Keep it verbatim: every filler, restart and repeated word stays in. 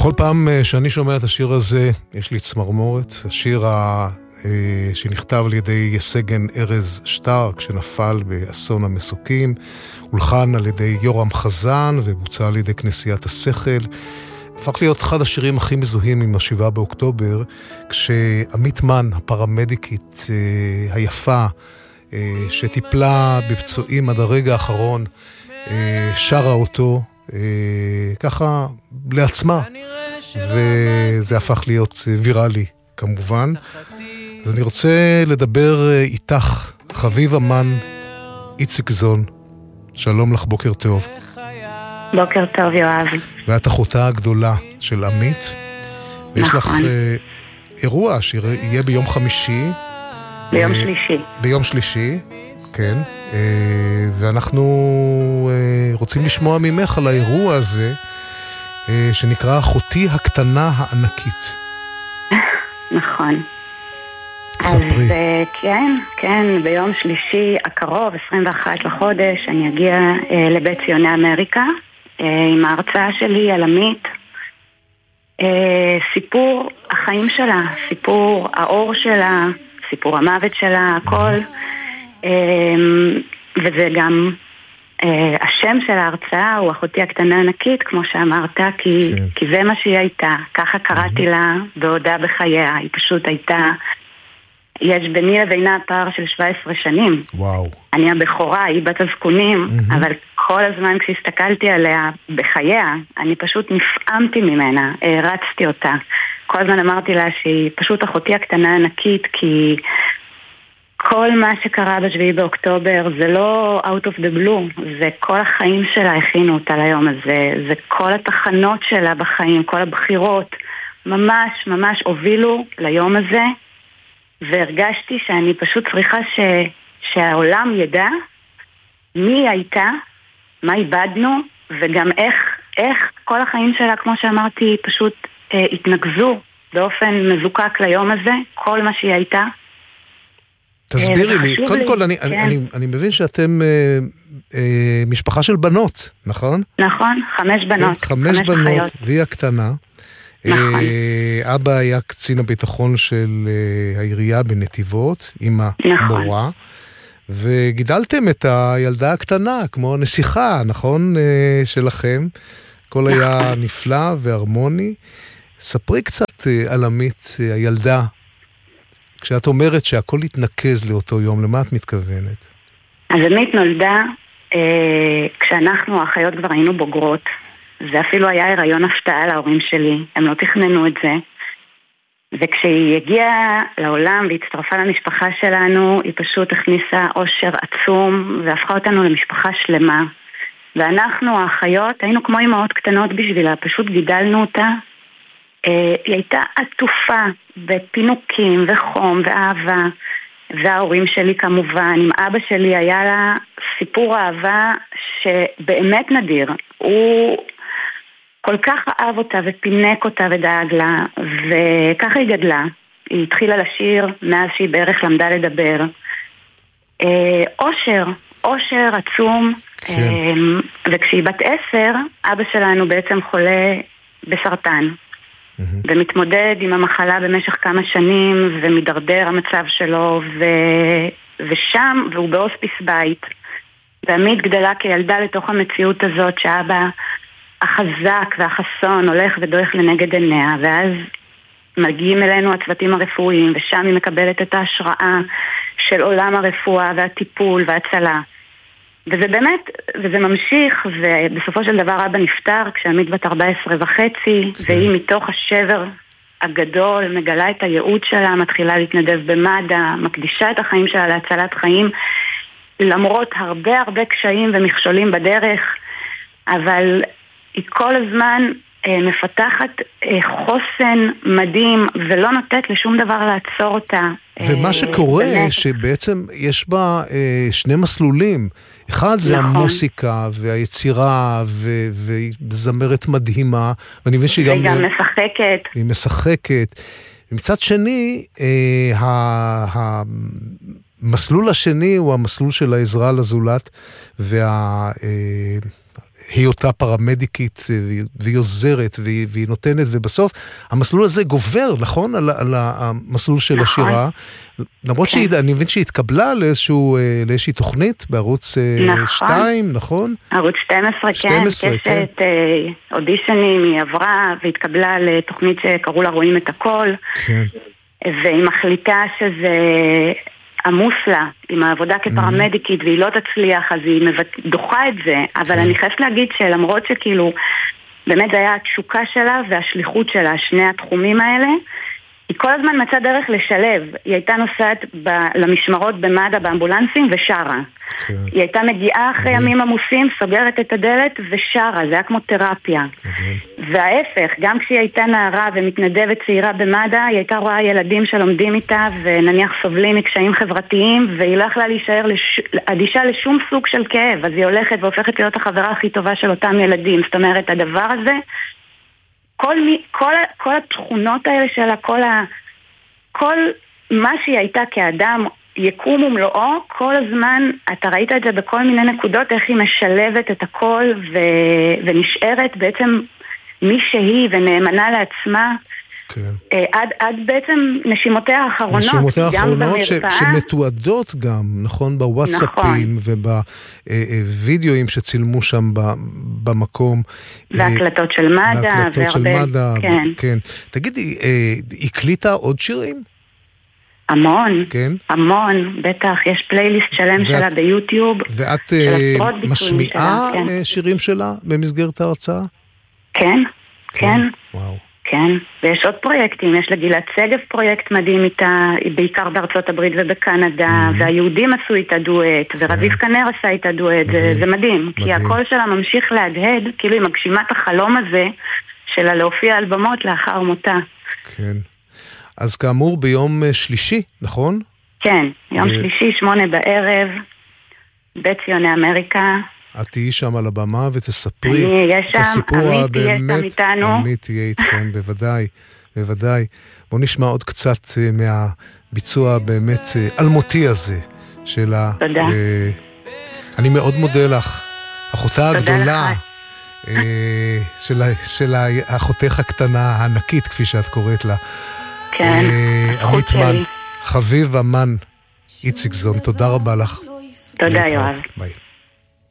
בכל פעם שאני שומע את השיר הזה, יש לי צמרמורת. השיר ה... שנכתב על ידי סגן ארז שטרק, שנפל באסון המסוקים, הולחן על ידי יורם חזן ובוצע על ידי כנסיית השכל. הפך להיות אחד השירים הכי מזוהים עם השבעה באוקטובר, כשעמית מן, הפרמדיקית היפה, שטיפלה בפצועים עד הרגע האחרון, שרה אותו ככה לעצמה, וזה הפך להיות ויראלי כמובן. אז אני רוצה לדבר איתך, חביב אמן, איציק זון. שלום לך, בוקר טוב. בוקר טוב, יואב. ואת אחותה הגדולה של עמית. ויש נכון. לך אה, אירוע שיהיה ביום חמישי. ביום אה, שלישי. ביום שלישי, כן. אה, ואנחנו אה, רוצים לשמוע ממך על האירוע הזה, אה, שנקרא אחותי הקטנה הענקית. נכון. ספרי. אז כן, כן, ביום שלישי הקרוב, עשרים ואחד לחודש, אני אגיע אה, לבית ציוני אמריקה, אה, עם ההרצאה שלי על עמית. אה, סיפור החיים שלה, סיפור האור שלה, סיפור המוות שלה, הכל. אה, וזה גם, אה, השם של ההרצאה הוא אחותי הקטנה ענקית, כמו שאמרת, כי, כן. כי זה מה שהיא הייתה. ככה קראתי לה בעודה בחייה, היא פשוט הייתה... יש ביני לבינה פער של שבע עשרה שנים. וואו. אני הבכורה, היא בת הזקונים, mm-hmm. אבל כל הזמן כשהסתכלתי עליה בחייה, אני פשוט נפעמתי ממנה, הרצתי אותה. כל הזמן אמרתי לה שהיא פשוט אחותי הקטנה ענקית, כי כל מה שקרה בשביעי באוקטובר זה לא out of the blue, זה כל החיים שלה הכינו אותה ליום הזה, זה כל התחנות שלה בחיים, כל הבחירות, ממש ממש הובילו ליום הזה, והרגשתי שאני פשוט צריכה ש... שהעולם ידע מי היא הייתה, מה איבדנו, וגם איך, איך כל החיים שלה, כמו שאמרתי, פשוט אה, התנגזו באופן מזוקק ליום הזה, כל מה שהיא הייתה. תסבירי אה, לי, קודם לי, כל אני, כן. אני, אני, אני מבין שאתם אה, אה, משפחה של בנות, נכון? נכון, חמש בנות, כן, חמש, חמש בנות, אחיות. והיא הקטנה. נכון. אבא היה קצין הביטחון של העירייה בנתיבות, אמא נכון. מורה, וגידלתם את הילדה הקטנה, כמו נסיכה, נכון, שלכם. הכל נכון. היה נפלא והרמוני. ספרי קצת על עמית, הילדה, כשאת אומרת שהכל התנקז לאותו יום, למה את מתכוונת? אז עמית נולדה אה, כשאנחנו האחיות כבר היינו בוגרות, זה אפילו היה הריון הפתעה להורים שלי, הם לא תכננו את זה. וכשהיא הגיעה לעולם והצטרפה למשפחה שלנו, היא פשוט הכניסה עושר עצום והפכה אותנו למשפחה שלמה. ואנחנו, האחיות, היינו כמו אמהות קטנות בשבילה, פשוט גידלנו אותה. היא הייתה עטופה בפינוקים וחום ואהבה, וההורים שלי כמובן, עם אבא שלי היה לה סיפור אהבה שבאמת נדיר. הוא... כל כך אהב אותה ופינק אותה ודאג לה, וככה היא גדלה. היא התחילה לשיר מאז שהיא בערך למדה לדבר. אושר, אושר עצום. כן. וכשהיא בת עשר, אבא שלנו בעצם חולה בסרטן. Mm-hmm. ומתמודד עם המחלה במשך כמה שנים, ומדרדר המצב שלו, ו... ושם, והוא בהוספיס בית. ועמית גדלה כילדה לתוך המציאות הזאת, שאבא... החזק והחסון הולך ודורך לנגד עיניה, ואז מגיעים אלינו הצוותים הרפואיים, ושם היא מקבלת את ההשראה של עולם הרפואה והטיפול וההצלה. וזה באמת, וזה ממשיך, ובסופו של דבר אבא נפטר כשעמית בת ארבע עשרה וחצי, והיא מתוך השבר הגדול מגלה את הייעוד שלה, מתחילה להתנדב במד"א, מקדישה את החיים שלה להצלת חיים, למרות הרבה הרבה קשיים ומכשולים בדרך, אבל... היא כל הזמן אה, מפתחת אה, חוסן מדהים, ולא נותנת לשום דבר לעצור אותה. ומה אה, שקורה, באמת. שבעצם יש בה אה, שני מסלולים. אחד זה נכון. המוסיקה והיצירה, ו- והיא זמרת מדהימה, ואני מבין שהיא גם... והיא גם משחקת. היא משחקת. ומצד שני, אה, ה... המסלול השני הוא המסלול של העזרה לזולת, וה... אה, היותה פרמדיקית, והיא עוזרת, והיא, והיא נותנת, ובסוף המסלול הזה גובר, נכון? על, על המסלול של נכון. השירה. למרות כן. שאני מבין שהיא התקבלה לאיזשהו, לאיזושהי תוכנית בערוץ נכון. שתיים, נכון? ערוץ שתים עשרה, כן, קשת כן. אודישנים, היא עברה והתקבלה לתוכנית שקראו לה רואים את הכל. כן. והיא מחליטה שזה עמוס לה עם העבודה כפרמדיקית והיא לא תצליח, אז היא דוחה את זה. אבל אני חייבת להגיד שלמרות שכאילו באמת זה היה התשוקה שלה והשליחות שלה, שני התחומים האלה, היא כל הזמן מצאה דרך לשלב. היא הייתה נוסעת ב- למשמרות במד"א באמבולנסים ושרה. Okay. היא הייתה מגיעה אחרי okay. ימים עמוסים, סוגרת את הדלת ושרה. זה היה כמו תרפיה. Okay. וההפך, גם כשהיא הייתה נערה ומתנדבת צעירה במד"א, היא הייתה רואה ילדים שלומדים איתה ונניח סובלים מקשיים חברתיים, והיא לא יכלה להישאר לש... אדישה לשום סוג של כאב. אז היא הולכת והופכת להיות החברה הכי טובה של אותם ילדים. זאת אומרת, הדבר הזה... כל, מי, כל, כל התכונות האלה שלה, כל, ה, כל מה שהיא הייתה כאדם, יקום ומלואו, כל הזמן, אתה ראית את זה בכל מיני נקודות, איך היא משלבת את הכל ו, ונשארת בעצם מי שהיא ונאמנה לעצמה. כן. עד, עד בעצם נשימותיה האחרונות. נשימותיה האחרונות ש, שמתועדות גם, נכון, בוואטסאפים נכון. ובווידאוים שצילמו שם ב, במקום. והקלטות של מד"א. והקלטות של מד"א, כן. כן. תגידי, היא הקליטה עוד שירים? המון, כן? המון, בטח, יש פלייליסט שלם ואת, שלה ביוטיוב. ואת משמיעה שלה, כן. שירים שלה במסגרת ההרצאה? כן, כן. כן. וואו. כן, ויש עוד פרויקטים, יש לגילת שגב פרויקט מדהים איתה, בעיקר בארצות הברית ובקנדה, mm-hmm. והיהודים עשו איתה דואט, ורביב כנר עשה איתה דואט, זה, זה מדהים, מדהים, כי הקול שלה ממשיך להדהד, כאילו היא מגשימה את החלום הזה, שלה להופיע על במות לאחר מותה. כן, אז כאמור ביום שלישי, נכון? כן, יום ו... שלישי, שמונה בערב, בית ציוני אמריקה, את תהיי שם על הבמה ותספרי את הסיפור הבאמת, עמית תהיה איתכם, בוודאי, בוודאי. בואו נשמע עוד קצת מהביצוע באמת אלמותי הזה שלה. תודה. אני מאוד מודה לך, אחותה הגדולה, של אחותך הקטנה, הענקית, כפי שאת קוראת לה. כן, עמית מן, חביב אמן, איציק זון, תודה רבה לך. תודה יואב. ביי.